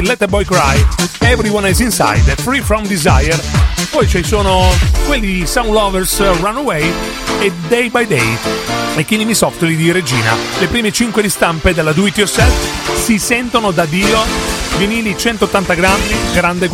Let a Boy Cry, Everyone is Inside, Free From Desire. Poi ci sono quelli di Sound Lovers, Runaway e Day by Day e Killing Me Softly di Regina. Le prime 5 ristampe della Do It Yourself si sentono da Dio, vinili 180 grammi, grande